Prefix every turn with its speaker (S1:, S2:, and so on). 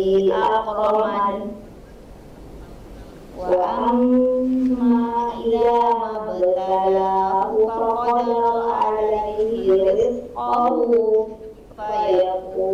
S1: أكرمن وأما إذا ما ابتلاه فقدر عليه رزقه فيقول